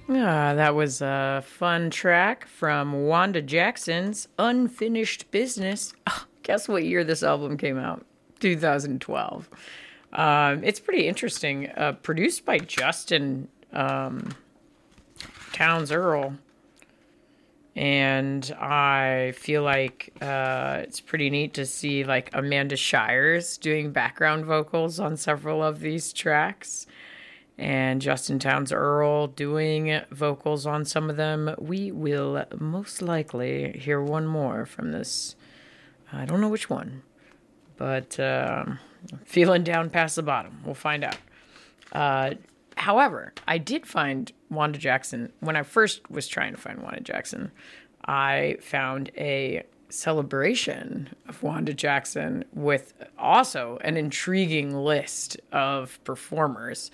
That was a fun track from Wanda Jackson's Unfinished Business. Guess what year this album came out? 2012. It's pretty interesting. Produced by Justin Townes Earl. And I feel like it's pretty neat to see like Amanda Shires doing background vocals on several of these tracks. And Justin Townes Earl doing vocals on some of them. We will most likely hear one more from this. I don't know which one, but feeling down past the bottom. We'll find out. However, I did find Wanda Jackson. When I first was trying to find Wanda Jackson, I found a celebration of Wanda Jackson with also an intriguing list of performers.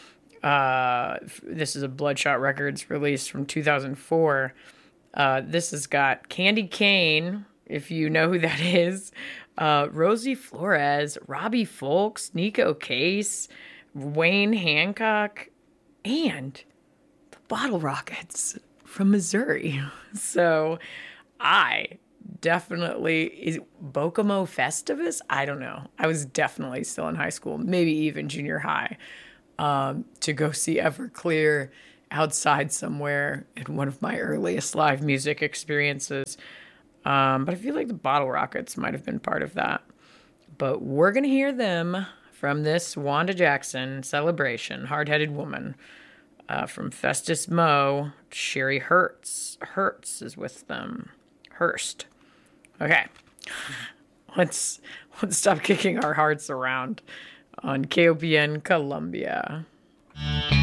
This is a Bloodshot Records release from 2004. This has got Candy Kane, if you know who that is, Rosie Flores, Robbie Fulks, Nico Case, Wayne Hancock, and the Bottle Rockets from Missouri. So I definitely, is Bokomo Festivus? I don't know. I was definitely still in high school, maybe even junior high. To go see Everclear outside somewhere in one of my earliest live music experiences. But I feel like the Bottle Rockets might have been part of that. But we're going to hear them from this Wanda Jackson celebration, Hard-Headed Woman, from Festus Mo. Sherry Hertz is with them. Hurst. Okay. Let's stop kicking our hearts around on KOPN Columbia.